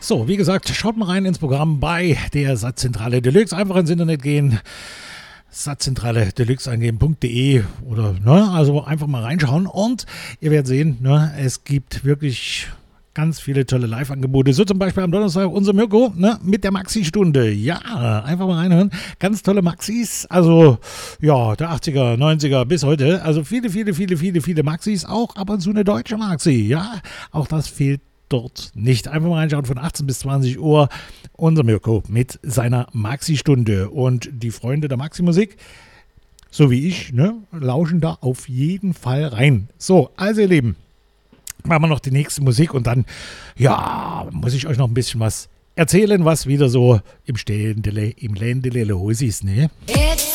So, wie gesagt, schaut mal rein ins Programm bei der Satzzentrale Deluxe. Einfach ins Internet gehen, Satzzentrale Deluxe eingeben.de oder, ne, also einfach mal reinschauen und ihr werdet sehen, ne, es gibt wirklich ganz viele tolle Live-Angebote. So zum Beispiel am Donnerstag unser Mirko, ne, mit der Maxi-Stunde. Ja, einfach mal reinhören. Ganz tolle Maxis. Also, ja, der 80er, 90er bis heute. Also viele Maxis. Auch ab und zu eine deutsche Maxi. Ja, auch das fehlt dort nicht. Einfach mal reinschauen von 18 bis 20 Uhr. Unser Mirko mit seiner Maxi-Stunde. Und die Freunde der Maxi-Musik, so wie ich, ne, lauschen da auf jeden Fall rein. So, also ihr Lieben, machen wir noch die nächste Musik und dann, ja, muss ich euch noch ein bisschen was erzählen, was wieder so im Ländele los ist, ne?